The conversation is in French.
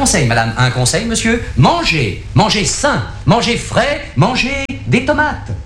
conseil, madame, un conseil, monsieur. Mangez sain, mangez frais, mangez des tomates.